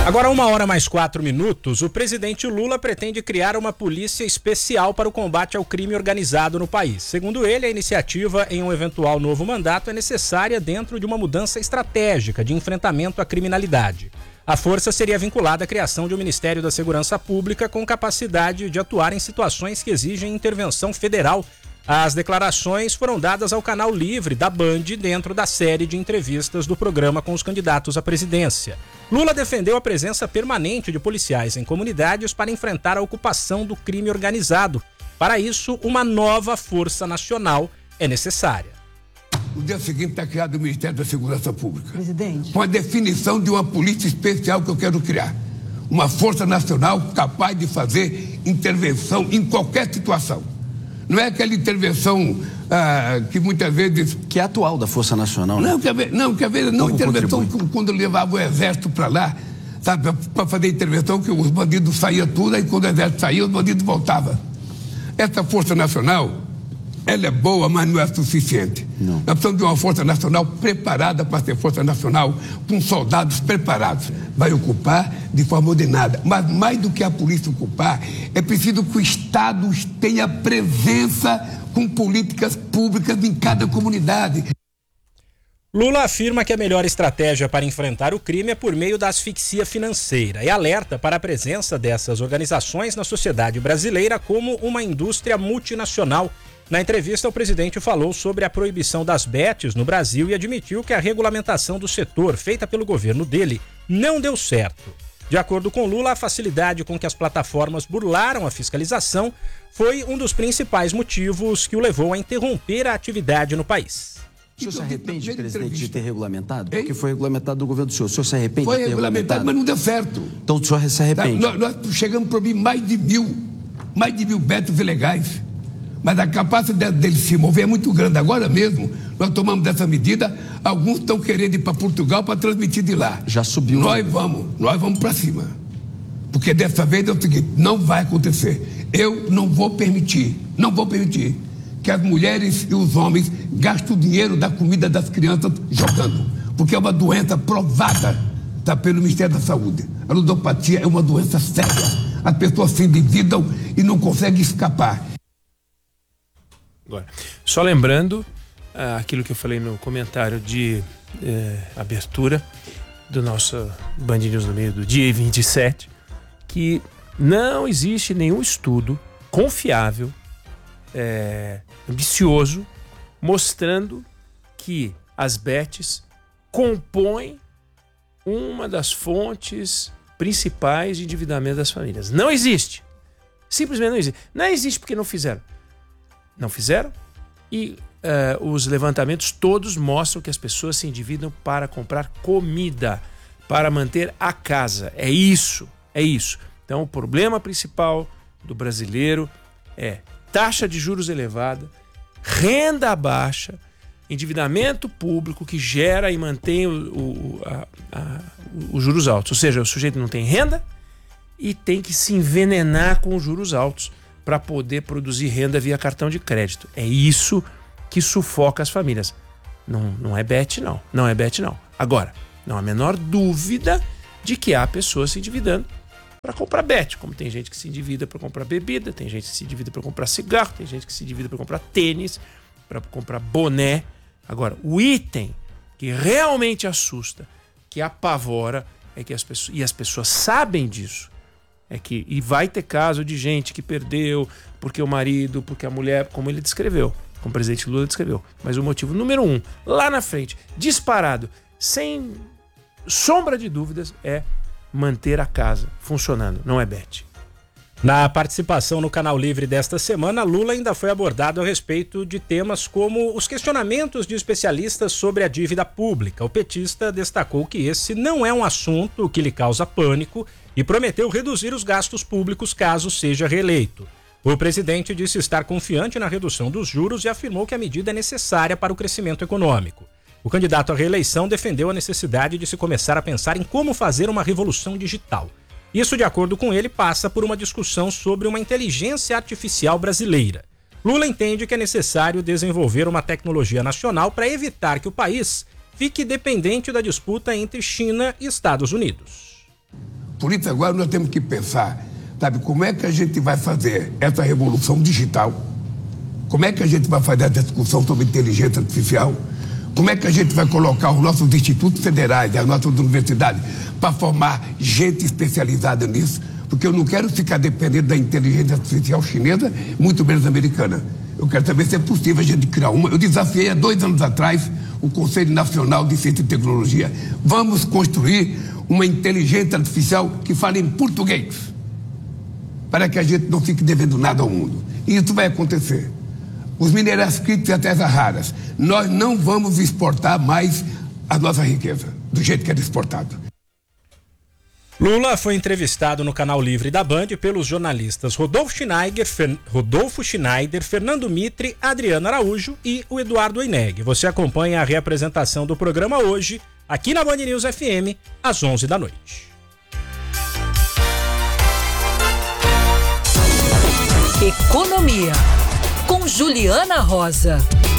Agora, 1h mais 4. O presidente Lula pretende criar uma polícia especial para o combate ao crime organizado no país. Segundo ele, a iniciativa em um eventual novo mandato é necessária dentro de uma mudança estratégica de enfrentamento à criminalidade. A força seria vinculada à criação de um Ministério da Segurança Pública com capacidade de atuar em situações que exigem intervenção federal. As declarações foram dadas ao Canal Livre da Band dentro da série de entrevistas do programa com os candidatos à presidência. Lula defendeu a presença permanente de policiais em comunidades para enfrentar a ocupação do crime organizado. Para isso, uma nova força nacional é necessária. No dia seguinte está criado o Ministério da Segurança Pública. Presidente. Com a definição de uma polícia especial que eu quero criar. Uma força nacional capaz de fazer intervenção em qualquer situação. Não é aquela intervenção que muitas vezes... Que é atual da Força Nacional, né? Não, intervenção quando levava o exército para lá, sabe, para fazer intervenção, que os bandidos saíam tudo, aí quando o exército saía, os bandidos voltavam. Essa Força Nacional, ela é boa, mas não é suficiente. Não. Nós precisamos de uma Força Nacional preparada para ser Força Nacional, com soldados preparados. Vai ocupar de forma ordenada. Mas mais do que a polícia ocupar, é preciso que o Estado tenha presença com políticas públicas em cada comunidade. Lula afirma que a melhor estratégia para enfrentar o crime é por meio da asfixia financeira e alerta para a presença dessas organizações na sociedade brasileira como uma indústria multinacional. Na entrevista, o presidente falou sobre a proibição das bets no Brasil e admitiu que a regulamentação do setor feita pelo governo dele não deu certo. De acordo com Lula, a facilidade com que as plataformas burlaram a fiscalização foi um dos principais motivos que o levou a interromper a atividade no país. O senhor se arrepende, presidente, de ter regulamentado? Porque foi regulamentado do governo do senhor. O senhor se arrepende Foi de ter regulamentado? mas não deu certo. Então o senhor se arrepende? Nós chegamos a proibir mais de mil betos ilegais. Mas a capacidade dele se mover é muito grande. Agora mesmo, nós tomamos dessa medida, alguns estão querendo ir para Portugal para transmitir de lá. Já subiu. Nós vamos para cima. Porque dessa vez é o seguinte, não vai acontecer. Eu não vou permitir que as mulheres e os homens gastem o dinheiro da comida das crianças jogando. Porque é uma doença provada, tá, pelo Ministério da Saúde. A ludopatia é uma doença séria. As pessoas se endividam e não conseguem escapar. Agora, só lembrando aquilo que eu falei no comentário de abertura do nosso Band News no meio do dia 27, que não existe nenhum estudo confiável, ambicioso, mostrando que as bets compõem uma das fontes principais de endividamento das famílias. Não existe. Simplesmente não existe. Não existe porque não fizeram. Não fizeram e os levantamentos todos mostram que as pessoas se endividam para comprar comida, para manter a casa. É isso. Então o problema principal do brasileiro é taxa de juros elevada, renda baixa, endividamento público que gera e mantém os juros altos. Ou seja, o sujeito não tem renda e tem que se envenenar com os juros altos para poder produzir renda via cartão de crédito. É isso que sufoca as famílias. Não é bet, não. Não é bet, não. Agora, não há a menor dúvida de que há pessoas se endividando para comprar bet. Como tem gente que se endivida para comprar bebida, tem gente que se endivida para comprar cigarro, tem gente que se endivida para comprar tênis, para comprar boné. Agora, o item que realmente assusta, que apavora, é que as pessoas sabem disso. E vai ter caso de gente que perdeu porque o marido, porque a mulher, como ele descreveu, como o presidente Lula descreveu. Mas o motivo número 1, lá na frente, disparado, sem sombra de dúvidas, é manter a casa funcionando, não é bet. Na participação no Canal Livre desta semana, Lula ainda foi abordado a respeito de temas como os questionamentos de especialistas sobre a dívida pública. O petista destacou que esse não é um assunto que lhe causa pânico e prometeu reduzir os gastos públicos caso seja reeleito. O presidente disse estar confiante na redução dos juros e afirmou que a medida é necessária para o crescimento econômico. O candidato à reeleição defendeu a necessidade de se começar a pensar em como fazer uma revolução digital. Isso, de acordo com ele, passa por uma discussão sobre uma inteligência artificial brasileira. Lula entende que é necessário desenvolver uma tecnologia nacional para evitar que o país fique dependente da disputa entre China e Estados Unidos. Por isso agora nós temos que pensar, sabe, como é que a gente vai fazer essa revolução digital? Como é que a gente vai fazer a discussão sobre inteligência artificial? Como é que a gente vai colocar os nossos institutos federais, as nossas universidades, para formar gente especializada nisso? Porque eu não quero ficar dependendo da inteligência artificial chinesa, muito menos americana. Eu quero saber se é possível a gente criar uma. Eu desafiei há 2 anos atrás o Conselho Nacional de Ciência e Tecnologia. Vamos construir uma inteligência artificial que fale em português, para que a gente não fique devendo nada ao mundo. E isso vai acontecer. Os minerais críticos e as terras raras, nós não vamos exportar mais a nossa riqueza, do jeito que era exportado. Lula foi entrevistado no Canal Livre da Band pelos jornalistas Rodolfo Schneider, Fernando Mitre, Adriana Araújo e o Eduardo Oineg. Você acompanha a reapresentação do programa hoje, aqui na Band News FM, às 11 da noite. Economia, com Juliana Rosa.